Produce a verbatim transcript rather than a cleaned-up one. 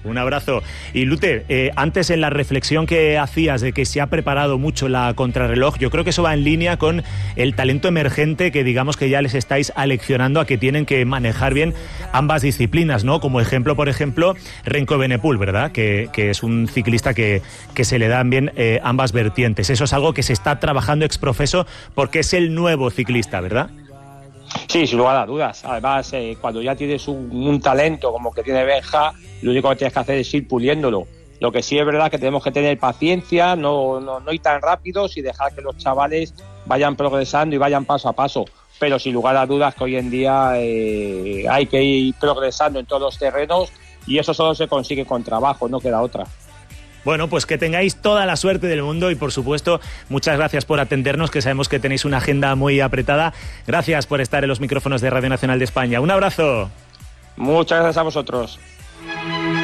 Un abrazo. Y Lute, eh, antes en la reflexión que hacías de que se ha preparado mucho la contrarreloj, yo creo que eso va en línea con el talento emergente que digamos que ya les estáis aleccionando a que tienen que manejar bien ambas disciplinas, ¿no? Como ejemplo, por ejemplo, Renko Benepul, ¿verdad? Que, que es un ciclista que, que se le dan bien eh, ambas vertientes. Eso es algo que se está trabajando exprofeso porque es el nuevo ciclista, ¿verdad? Sí, sin lugar a dudas. Además, eh, cuando ya tienes un, un talento como que tiene Benja, lo único que tienes que hacer es ir puliéndolo. Lo que sí es verdad que tenemos que tener paciencia, no, no, no ir tan rápidos y dejar que los chavales vayan progresando y vayan paso a paso. Pero sin lugar a dudas que hoy en día eh, hay que ir progresando en todos los terrenos y eso solo se consigue con trabajo, no queda otra. Bueno, pues que tengáis toda la suerte del mundo y, por supuesto, muchas gracias por atendernos, que sabemos que tenéis una agenda muy apretada. Gracias por estar en los micrófonos de Radio Nacional de España. Un abrazo. Muchas gracias a vosotros.